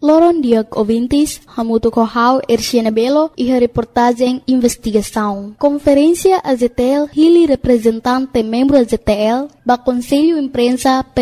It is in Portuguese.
Loron dia ouvintes, hamuto corral Erciana Belo e a reportagem investigação. Conferência AZTL, Hili representante membro AZTL, ba Conselho Imprensa